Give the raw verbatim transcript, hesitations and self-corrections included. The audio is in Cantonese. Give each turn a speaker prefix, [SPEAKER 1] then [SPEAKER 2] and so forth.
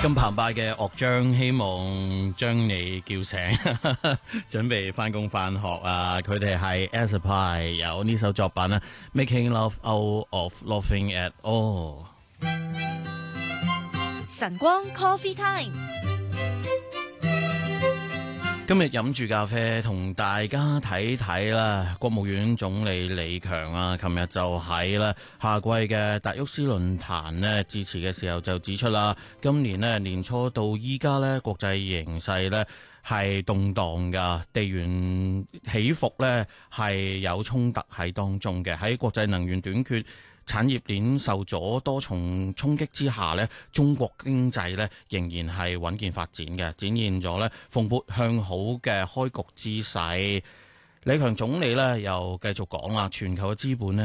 [SPEAKER 1] 咁澎湃嘅樂章，希望將你叫醒，準備翻工翻學啊！佢哋係 Aspire 有呢首作品啊 ，Making Love Out of Laughing at All。
[SPEAKER 2] 晨光 Coffee Time。
[SPEAKER 1] 今日飲住咖啡，同大家睇睇啦。國務院總理李強啊，琴日就喺啦夏季嘅達沃斯論壇呢致辭嘅時候就指出啦，今年呢年初到依家呢國際形勢呢係動盪噶，地緣起伏呢係有衝突喺當中嘅。喺國際能源短缺、產業鏈受咗多重衝擊之下呢，中國經濟呢仍然係穩健發展嘅，展現咗呢蓬勃向好嘅開局姿勢。李強總理呢又繼續講啦，全球嘅資本呢